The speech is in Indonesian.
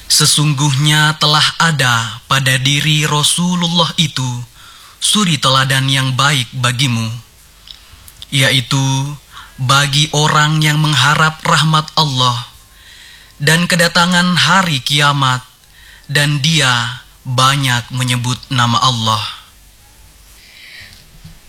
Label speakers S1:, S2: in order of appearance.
S1: Sesungguhnya telah ada pada diri Rasulullah itu suri teladan yang baik bagimu, yaitu bagi orang yang mengharap rahmat Allah dan kedatangan hari kiamat, dan dia banyak menyebut nama Allah.